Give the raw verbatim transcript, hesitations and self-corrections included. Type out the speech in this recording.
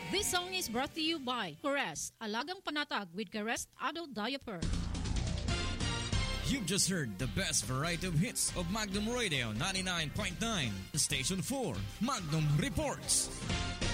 This song is brought to you by Caress, Alagang Panatag with Caress Adult Diaper. You've just heard the best variety of hits of Magnum Radio ninety-nine point nine, Station four, Magnum Reports.